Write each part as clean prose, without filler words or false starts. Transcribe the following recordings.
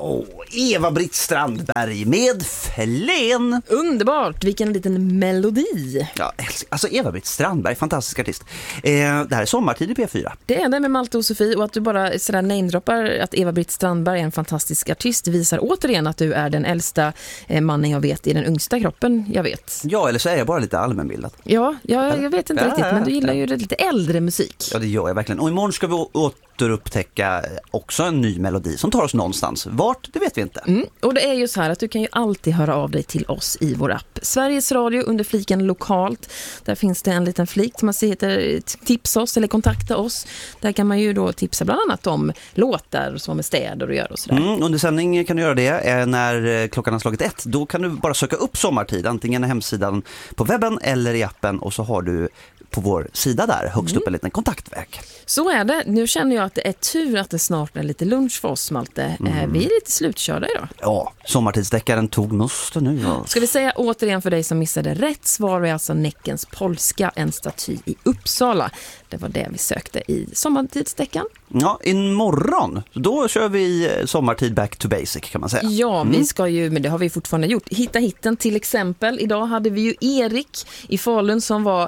Eva-Britt Strandberg med Flen. Underbart, vilken liten melodi. Ja, alltså Eva-Britt Strandberg, fantastisk artist. Det här är Sommartid i P4. Det är det med Malte och Sofie, och att du bara sådär namedroppar att Eva-Britt Strandberg är en fantastisk artist visar återigen att du är den äldsta mannen jag vet i den yngsta kroppen jag vet. Ja, eller så är jag bara lite allmänbildad. Ja, jag vet inte riktigt, men du gillar ju lite äldre musik. Ja, det gör jag verkligen. Och imorgon ska vi återupptäcka också en ny melodi som tar oss någonstans. Vart, det vet vi inte. Och det är ju så här att du kan ju alltid höra av dig till oss i vår app. Sveriges Radio under fliken lokalt. Där finns det en liten flik som heter tipsa oss eller kontakta oss. Där kan man ju då tipsa bland annat om låtar som är städer och gör och sådär. Under sändning kan du göra det. När klockan har slagit 1, då kan du bara söka upp Sommartid. Antingen hemsidan på webben eller i appen. Och så har du på vår sida där högst upp en liten kontaktväg. Så är det. Nu känner jag att det är tur att det snart är lite lunch för oss, Malte. Vi är lite slutkörda idag. Ja, sommartidsdeckaren tog musten nu. Ja. Ska vi säga återigen för dig som missade rätt svar är alltså Näckens polska, en staty i Uppsala. Det var det vi sökte i sommartidsdeckaren. Ja, imorgon, då kör vi sommartid back to basic kan man säga. Ja, vi ska ju, men det har vi fortfarande gjort. Hitta hitten till exempel. Idag hade vi ju Erik i Falun som var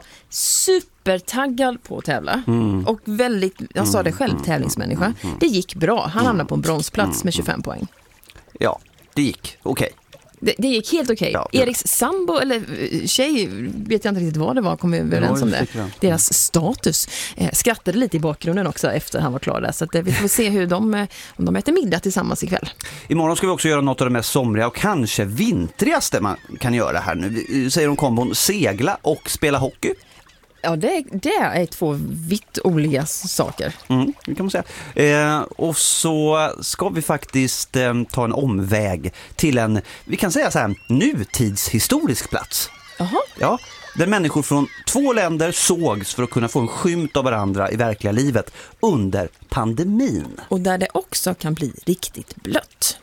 supertaggad på att tävla. Och väldigt, jag sa det själv, tävlingsmänniska. Det gick bra. Han hamnade på en bronsplats med 25 poäng. Ja, det gick okej. Det gick helt okej. Ja. Eriks sambo eller tjej, vet jag inte riktigt vad det var, kom vi överens om det. Deras status skrattade lite i bakgrunden också efter han var klar där. Så att vi får se hur om de äter middag tillsammans ikväll. Imorgon ska vi också göra något av det mest somriga och kanske vintrigaste man kan göra här nu. Säger de kombon segla och spela hockey. Ja, det är två vitt olika saker. Det kan man säga. Och så ska vi faktiskt ta en omväg till en, vi kan säga så här, nutidshistorisk plats. Jaha. Ja, där människor från 2 länder sågs för att kunna få en skymt av varandra i verkliga livet under pandemin. Och där det också kan bli riktigt blött.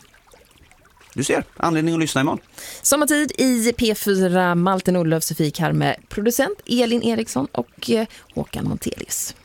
Du ser, anledning att lyssna imorgon. Sommartid i P4, Malte Nordlöf, Sofie Karme, producent Elin Eriksson och Håkan Montelius.